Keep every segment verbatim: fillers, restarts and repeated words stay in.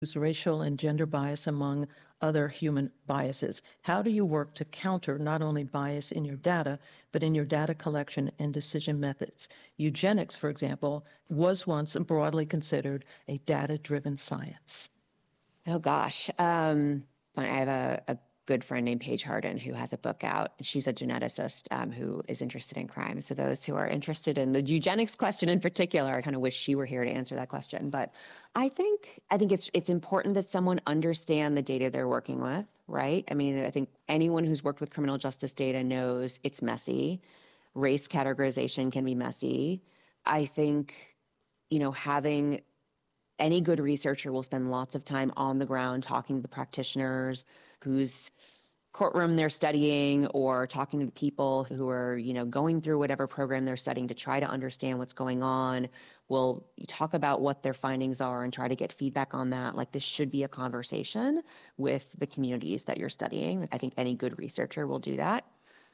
racial and gender bias among other human biases. How do you work to counter not only bias in your data, but in your data collection and decision methods? Eugenics, for example, was once broadly considered a data-driven science. Oh, gosh. Um, I have a, a good friend named Paige Harden who has a book out. She's a geneticist um, who is interested in crime. So those who are interested in the eugenics question in particular, I kind of wish she were here to answer that question. But I think I think it's it's important that someone understand the data they're working with, right? I mean, I think anyone who's worked with criminal justice data knows it's messy. Race categorization can be messy. I think, you know, having any good researcher will spend lots of time on the ground talking to the practitioners whose courtroom they're studying, or talking to the people who are, you know, going through whatever program they're studying to try to understand what's going on. We'll talk about what their findings are and try to get feedback on that. Like, this should be a conversation with the communities that you're studying. I think any good researcher will do that.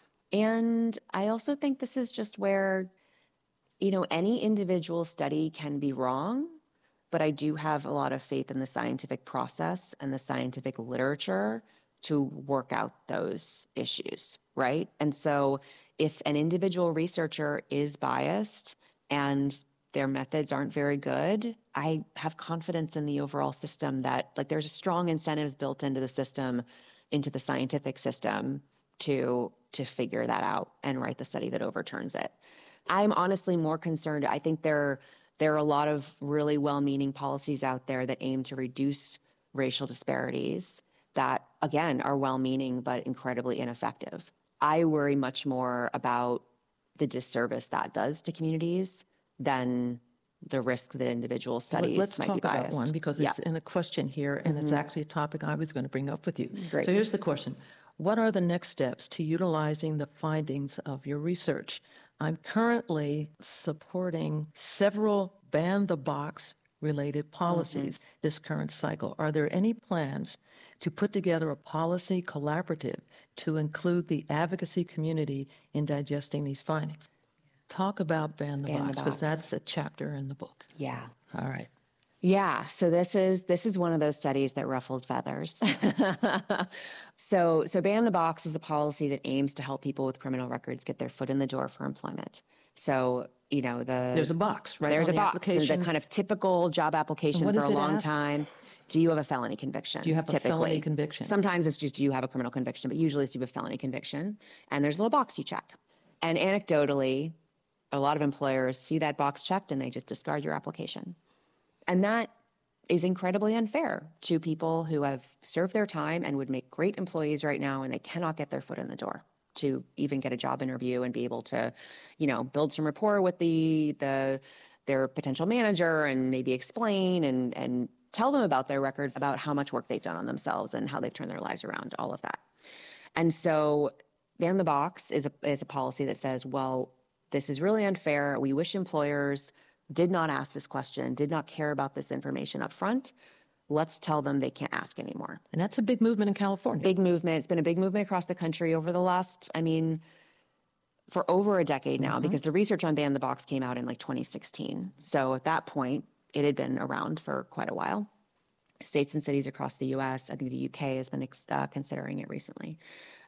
And I also think this is just where, you know, any individual study can be wrong, but I do have a lot of faith in the scientific process and the scientific literature to work out those issues, right? And so if an individual researcher is biased and their methods aren't very good, I have confidence in the overall system that, like, there's strong incentives built into the system, into the scientific system to, to figure that out and write the study that overturns it. I'm honestly more concerned. I think there There are a lot of really well-meaning policies out there that aim to reduce racial disparities that, again, are well-meaning but incredibly ineffective. I worry much more about the disservice that does to communities than the risk that individual studies Let's might talk be biased. about one, because it's yeah. in a question here, and mm-hmm. it's actually a topic I was going to bring up with you. Great. So here's the question. What are the next steps to utilizing the findings of your research? I'm currently supporting several ban-the-box related policies mm-hmm. this current cycle. Are there any plans to put together a policy collaborative to include the advocacy community in digesting these findings? Talk about ban-the-box, because that's a chapter in the book. Yeah. All right. Yeah, so this is this is one of those studies that ruffled feathers. so so Ban the Box is a policy that aims to help people with criminal records get their foot in the door for employment. So, you know, the there's a box, right? There's a the box, so the kind of typical job application for a long ask? time. Do you have a felony conviction? Do you have typically. a felony conviction? Sometimes it's just, do you have a criminal conviction? But usually it's, do you have a felony conviction? And there's a little box you check. And anecdotally, a lot of employers see that box checked and they just discard your application. And that is incredibly unfair to people who have served their time and would make great employees right now, and they cannot get their foot in the door to even get a job interview and be able to, you know, build some rapport with the the their potential manager and maybe explain and and tell them about their record, about how much work they've done on themselves and how they've turned their lives around, all of that. And so Ban the Box is a is a policy that says, well, this is really unfair. We wish employers did not ask this question, did not care about this information up front. Let's tell them they can't ask anymore. And that's a big movement in California. Big movement. It's been a big movement across the country over the last, I mean, for over a decade now, mm-hmm. because the research on Ban the Box came out in like twenty sixteen. So at that point, it had been around for quite a while. States and cities across the U S, I think the U K has been uh, considering it recently.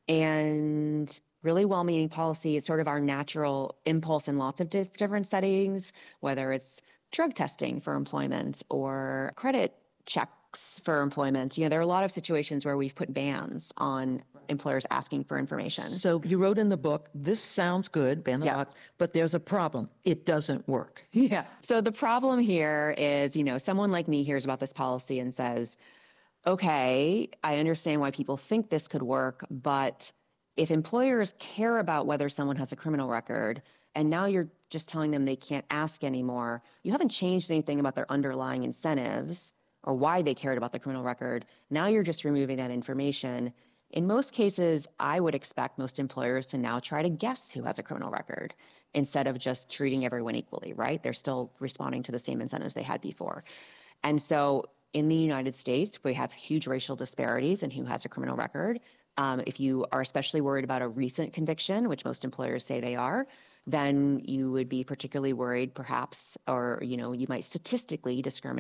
And really well-meaning policy. It's sort of our natural impulse in lots of diff- different settings, whether it's drug testing for employment or credit checks for employment. You know, there are a lot of situations where we've put bans on employers asking for information. So you wrote in the book, this sounds good, ban the yeah. box, but there's a problem. It doesn't work. Yeah. So the problem here is, you know, someone like me hears about this policy and says, okay, I understand why people think this could work, but if employers care about whether someone has a criminal record, and now you're just telling them they can't ask anymore, you haven't changed anything about their underlying incentives or why they cared about the criminal record. Now you're just removing that information. In most cases, I would expect most employers to now try to guess who has a criminal record instead of just treating everyone equally, right? They're still responding to the same incentives they had before. And so in the United States, we have huge racial disparities in who has a criminal record. Um, if you are especially worried about a recent conviction, which most employers say they are, then you would be particularly worried perhaps, or, you know, you might statistically discriminate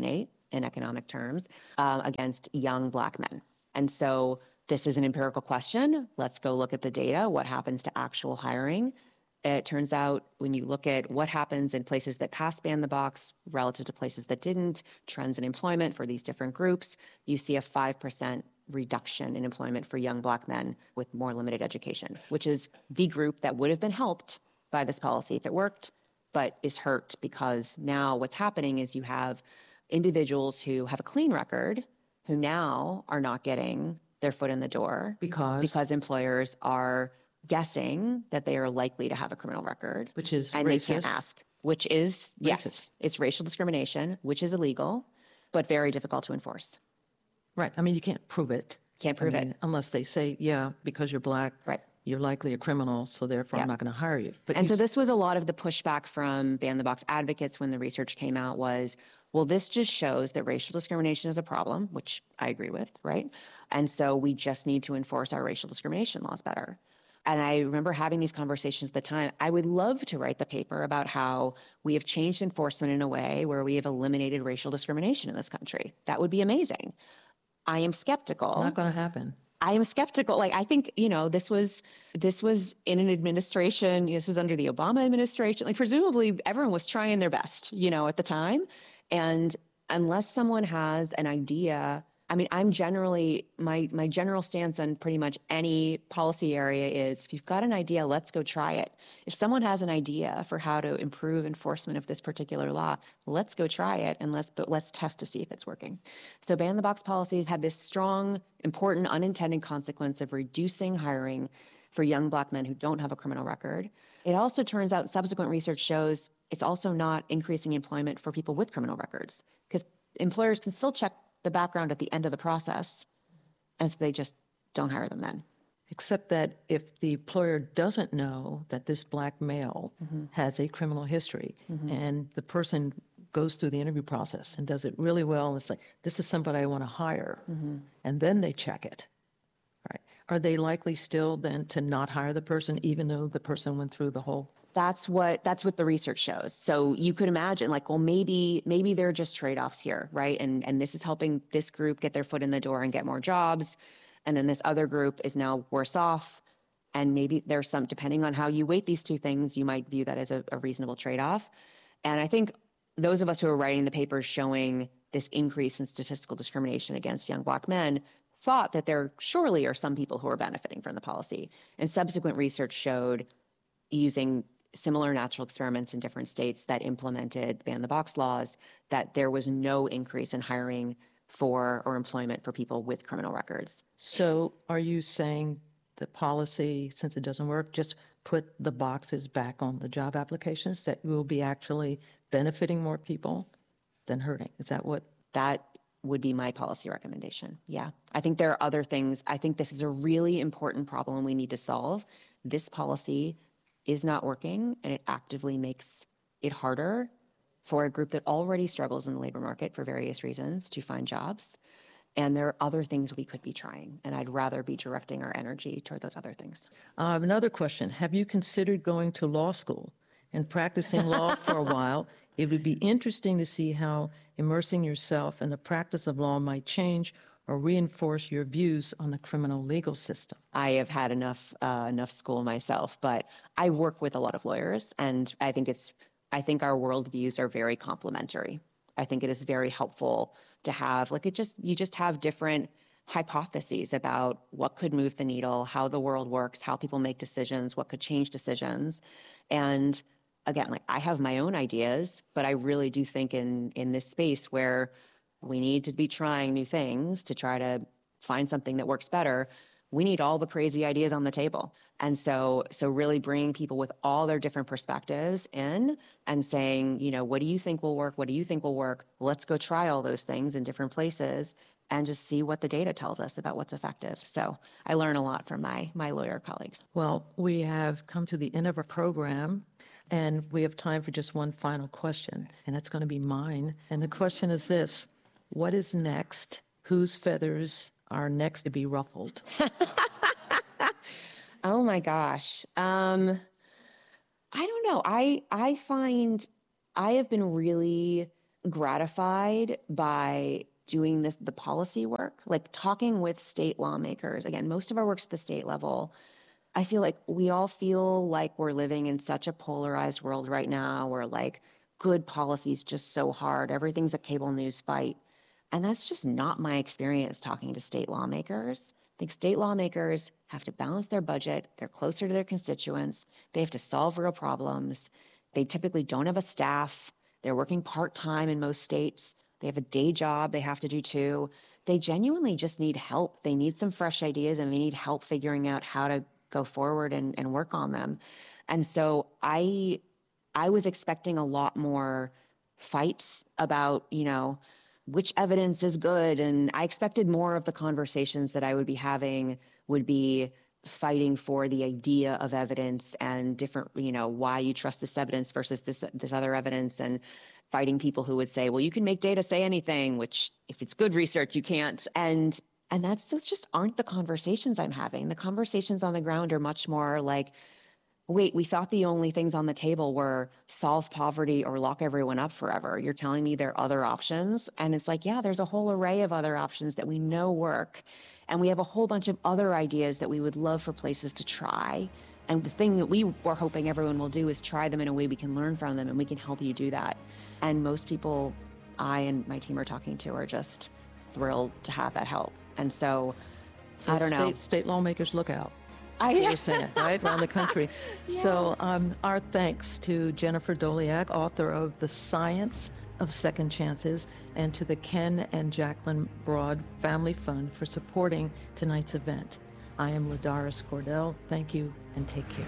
in economic terms, uh, against young Black men. And so this is an empirical question. Let's go look at the data. What happens to actual hiring? It turns out when you look at what happens in places that passed Ban the Box relative to places that didn't, trends in employment for these different groups, you see a five percent reduction in employment for young Black men with more limited education, which is the group that would have been helped by this policy if it worked, but is hurt because now what's happening is you have individuals who have a clean record who now are not getting their foot in the door Because? because employers are guessing that they are likely to have a criminal record. Which is and racist. they can't ask, which is, yes, Racist. it's racial discrimination, which is illegal, but very difficult to enforce. Right. I mean, you can't prove it. Can't prove I mean, it. Unless they say, yeah, because you're Black, Right. you're likely a criminal, so therefore Yeah. I'm not going to hire you. But And you so s- this was a lot of the pushback from Ban the Box advocates when the research came out was, well, this just shows that racial discrimination is a problem, which I agree with, right? And so we just need to enforce our racial discrimination laws better. And I remember having these conversations at the time. I would love to write the paper about how we have changed enforcement in a way where we have eliminated racial discrimination in this country. That would be amazing. I am skeptical. not going to happen. I am skeptical. Like, I think, you know, this was, this was in an administration, this was under the Obama administration. Like, presumably everyone was trying their best, you know, at the time. And unless someone has an idea, I mean, I'm generally, my, my general stance on pretty much any policy area is if you've got an idea, let's go try it. If someone has an idea for how to improve enforcement of this particular law, let's go try it and let's, but let's test to see if it's working. So Ban the Box policies had this strong, important, unintended consequence of reducing hiring for young Black men who don't have a criminal record. It also turns out subsequent research shows it's also not increasing employment for people with criminal records because employers can still check the background at the end of the process, and so they just don't hire them then. Except that if the employer doesn't know that this Black male Mm-hmm. has a criminal history and the person goes through the interview process and does it really well and it's like, this is somebody I want to hire, Mm-hmm. and then they check it, right? Are they likely still then to not hire the person even though the person went through the whole? That's what that's what the research shows. So you could imagine, like, well, maybe maybe there are just trade-offs here, right? And and this is helping this group get their foot in the door and get more jobs, and then this other group is now worse off. And maybe there's some, depending on how you weight these two things, you might view that as a, a reasonable trade-off. And I think those of us who are writing the papers showing this increase in statistical discrimination against young Black men thought that there surely are some people who are benefiting from the policy. And subsequent research showed, using similar natural experiments in different states that implemented Ban the Box laws, that there was no increase in hiring for or employment for people with criminal records. So are you saying the policy, since it doesn't work, just put the boxes back on the job applications, that will be actually benefiting more people than hurting? Is that what? That would be my policy recommendation. Yeah. I think there are other things. I think this is a really important problem we need to solve. This policy is not working, and it actively makes it harder for a group that already struggles in the labor market for various reasons to find jobs. And there are other things we could be trying, and I'd rather be directing our energy toward those other things. Uh, another question. Have you considered going to law school and practicing law for a while? It would be interesting to see how immersing yourself in the practice of law might change or reinforce your views on the criminal legal system. I have had enough uh, enough school myself, but I work with a lot of lawyers, and I think it's I think our worldviews are very complementary. I think it is very helpful to have, like, it just you just have different hypotheses about what could move the needle, how the world works, how people make decisions, what could change decisions. And again, like, I have my own ideas, but I really do think in in this space where we need to be trying new things to try to find something that works better, we need all the crazy ideas on the table. And so so really bringing people with all their different perspectives in and saying, you know, what do you think will work? What do you think will work? Let's go try all those things in different places and just see what the data tells us about what's effective. So I learn a lot from my my lawyer colleagues. Well, we have come to the end of our program, and we have time for just one final question, and it's going to be mine. And the question is this: what is next? Whose feathers are next to be ruffled? Oh my gosh. Um, I don't know. I I find I have been really gratified by doing this, the policy work, like talking with state lawmakers. Again, most of our work's at the state level. I feel like we all feel like we're living in such a polarized world right now where like good policy is just so hard. Everything's a cable news fight. And that's just not my experience talking to state lawmakers. I think state lawmakers have to balance their budget. They're closer to their constituents. They have to solve real problems. They typically don't have a staff. They're working part-time in most states. They have a day job they have to do too. They genuinely just need help. They need some fresh ideas and they need help figuring out how to go forward and, and work on them. And so I I was expecting a lot more fights about, you know, which evidence is good. And I expected more of the conversations that I would be having would be fighting for the idea of evidence and different, you know, why you trust this evidence versus this this other evidence, and fighting people who would say, well, you can make data say anything, which if it's good research, you can't. And And that's those just aren't the conversations I'm having. The conversations on the ground are much more like, wait, we thought the only things on the table were solve poverty or lock everyone up forever. You're telling me there are other options? And it's like, yeah, there's a whole array of other options that we know work. And we have a whole bunch of other ideas that we would love for places to try. And the thing that we were hoping everyone will do is try them in a way we can learn from them, and we can help you do that. And most people I and my team are talking to are just thrilled to have that help. And so, so I don't state, know. State lawmakers, look out. I You're saying, right, around the country. Yeah. So um, our thanks to Jennifer Doleac, author of The Science of Second Chances, and to the Ken and Jacqueline Broad Family Fund for supporting tonight's event. I am Ladaris Cordell. Thank you and take care.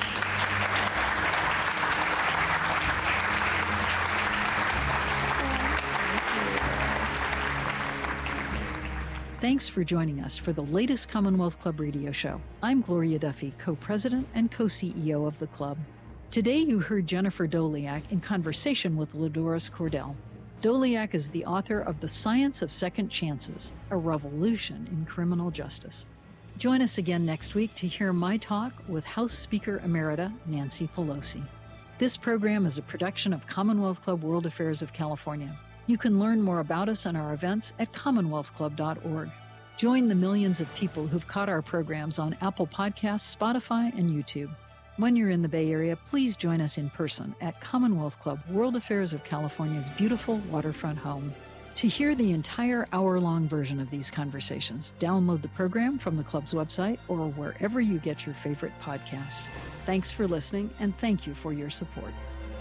Thanks for joining us for the latest Commonwealth Club radio show. I'm Gloria Duffy, co-president and co-C E O of the club. Today you heard Jennifer Doleac in conversation with Ladaris Cordell. Doleac is the author of The Science of Second Chances, a revolution in criminal justice. Join us again next week to hear my talk with House Speaker Emerita Nancy Pelosi. This program is a production of Commonwealth Club World Affairs of California. You can learn more about us and our events at commonwealth club dot org. Join the millions of people who've caught our programs on Apple Podcasts, Spotify, and YouTube. When you're in the Bay Area, please join us in person at Commonwealth Club World Affairs of California's beautiful waterfront home. To hear the entire hour-long version of these conversations, download the program from the club's website or wherever you get your favorite podcasts. Thanks for listening, and thank you for your support.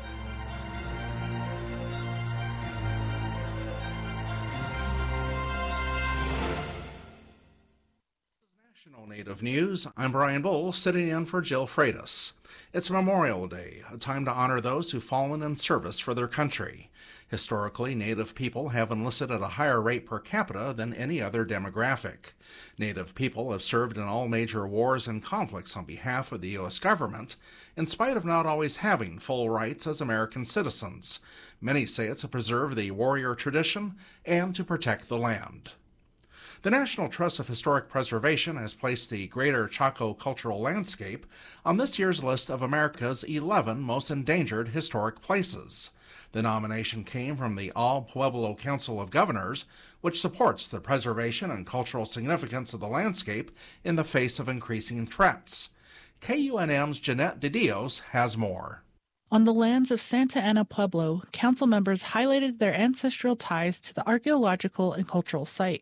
Native News, I'm Brian Bull, sitting in for Jill Freitas. It's Memorial Day, a time to honor those who've fallen in service for their country. Historically, Native people have enlisted at a higher rate per capita than any other demographic. Native people have served in all major wars and conflicts on behalf of the U S government, in spite of not always having full rights as American citizens. Many say it's to preserve the warrior tradition and to protect the land. The National Trust of Historic Preservation has placed the Greater Chaco Cultural Landscape on this year's list of America's eleven most endangered historic places. The nomination came from the All Pueblo Council of Governors, which supports the preservation and cultural significance of the landscape in the face of increasing threats. K U N M's Jeanette DeDios has more. On the lands of Santa Ana Pueblo, council members highlighted their ancestral ties to the archaeological and cultural site.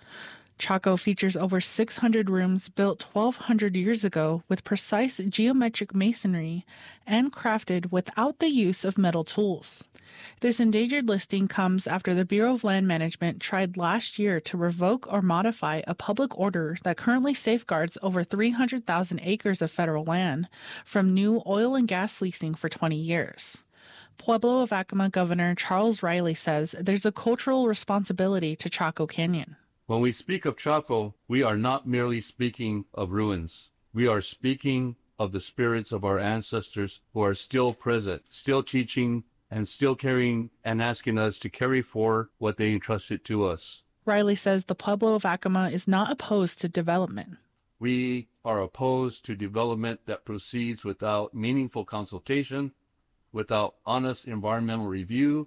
Chaco features over six hundred rooms built twelve hundred years ago with precise geometric masonry and crafted without the use of metal tools. This endangered listing comes after the Bureau of Land Management tried last year to revoke or modify a public order that currently safeguards over three hundred thousand acres of federal land from new oil and gas leasing for twenty years. Pueblo of Acoma Governor Charles Riley says there's a cultural responsibility to Chaco Canyon. When we speak of Chaco, we are not merely speaking of ruins. We are speaking of the spirits of our ancestors who are still present, still teaching, and still carrying and asking us to carry forward what they entrusted to us. Riley says the Pueblo of Acoma is not opposed to development. We are opposed to development that proceeds without meaningful consultation, without honest environmental review,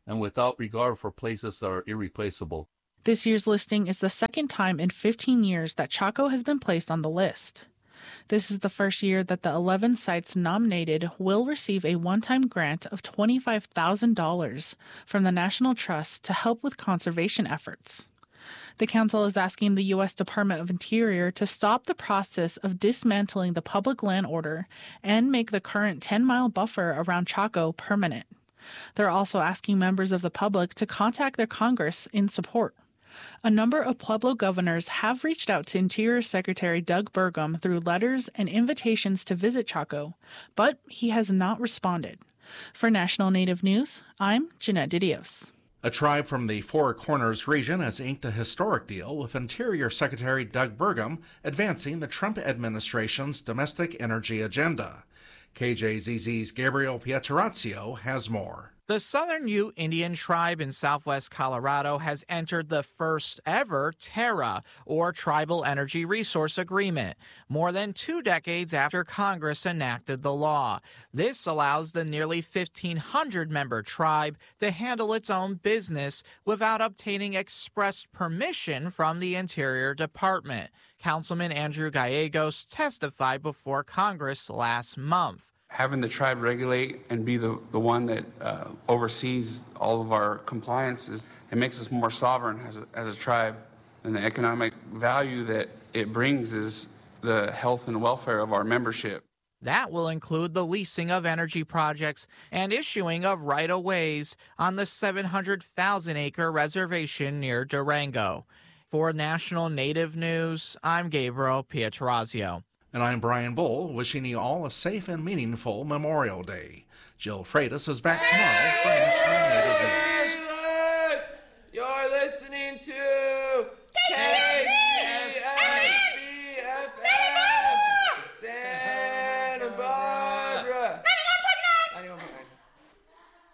and without regard for places that are irreplaceable. This year's listing is the second time in fifteen years that Chaco has been placed on the list. This is the first year that the eleven sites nominated will receive a one-time grant of twenty-five thousand dollars from the National Trust to help with conservation efforts. The council is asking the U S Department of Interior to stop the process of dismantling the public land order and make the current ten-mile buffer around Chaco permanent. They're also asking members of the public to contact their Congress in support. A number of Pueblo governors have reached out to Interior Secretary Doug Burgum through letters and invitations to visit Chaco, but he has not responded. For National Native News, I'm Jeanette Didios. A tribe from the Four Corners region has inked a historic deal with Interior Secretary Doug Burgum advancing the Trump administration's domestic energy agenda. K J Z Z's Gabriel Pietrorazio has more. The Southern Ute Indian tribe in southwest Colorado has entered the first ever TERRA, or Tribal Energy Resource Agreement, more than two decades after Congress enacted the law. This allows the nearly fifteen hundred member tribe to handle its own business without obtaining express permission from the Interior Department. Councilman Andrew Gallegos testified before Congress last month. Having the tribe regulate and be the, the one that uh, oversees all of our compliances, it makes us more sovereign as a, as a tribe. And the economic value that it brings is the health and welfare of our membership. That will include the leasing of energy projects and issuing of right-of-ways on the seven hundred thousand acre reservation near Durango. For National Native News, I'm Gabriel Pietrorazio. And I'm Brian Bull, wishing you all a safe and meaningful Memorial Day. Jill Freitas is back tomorrow for National Native News. You're listening to K C S B F M Santa Barbara.